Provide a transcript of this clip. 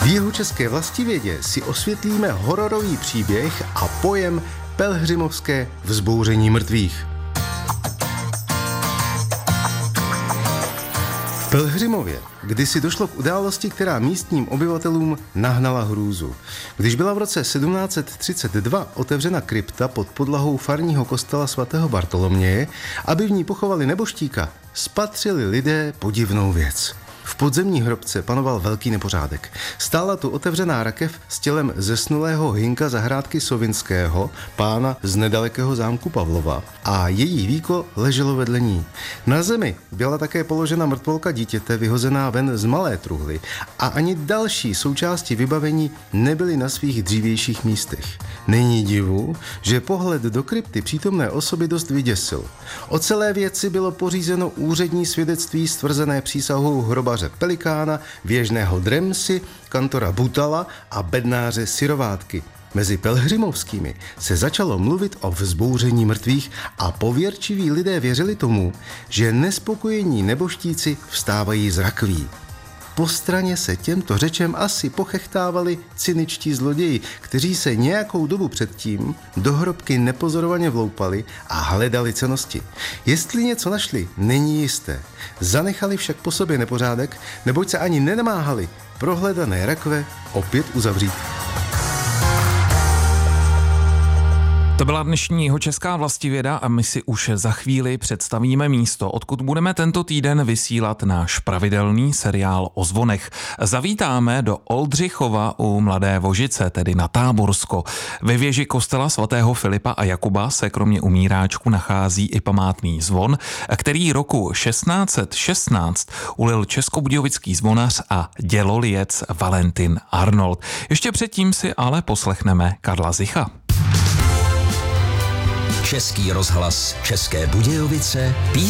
V Jihočeské vlastivědě si osvětlíme hororový příběh a pojem pelhřimovské vzbouření mrtvých. V Pelhřimově kdysi došlo k události, která místním obyvatelům nahnala hrůzu. Když byla v roce 1732 otevřena krypta pod podlahou farního kostela svatého Bartoloměje, aby v ní pochovali nebožtíka, spatřili lidé podivnou věc. V podzemní hrobce panoval velký nepořádek. Stála tu otevřená rakev s tělem zesnulého Hynka Zahrádky Sovinského, pána z nedalekého zámku Pavlova, a její víko leželo vedle ní. Na zemi byla také položena mrtvolka dítěte vyhozená ven z malé truhly a ani další součásti vybavení nebyly na svých dřívějších místech. Není divu, že pohled do krypty přítomné osoby dost vyděsil. O celé věci bylo pořízeno úřední svědectví stvrzené přísahou hrobaře Pelikána, věžného Dremsy, kantora Butala a bednáře Syrovátky. Mezi pelhřimovskými se začalo mluvit o vzbouření mrtvých a pověrčiví lidé věřili tomu, že nespokojení nebožtíci vstávají z rakví. Po straně se těmto řečem asi pochechtávali cyničtí zloději, kteří se nějakou dobu předtím do hrobky nepozorovaně vloupali a hledali cennosti. Jestli něco našli, není jisté. Zanechali však po sobě nepořádek, neboť se ani nenamáhali prohledané rakve opět uzavřít. To byla dnešní Jihočeská vlastivěda a my si už za chvíli představíme místo, odkud budeme tento týden vysílat náš pravidelný seriál o zvonech. Zavítáme do Oldřichova u Mladé Vožice, tedy na Táborsko. Ve věži kostela svatého Filipa a Jakuba se kromě umíráčku nachází i památný zvon, který roku 1616 ulil českobudějovický zvonař a děloliec Valentin Arnold. Ještě předtím si ale poslechneme Karla Zicha. Český rozhlas České Budějovice,